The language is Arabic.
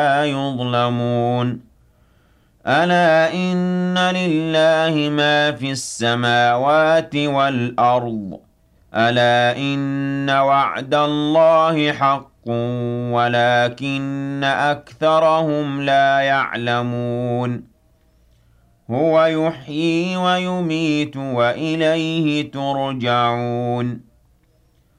يظلمون ألا إن لله ما في السماوات والأرض ألا إن وعد الله حق ولكن أكثرهم لا يعلمون هو يحيي ويميت وإليه ترجعون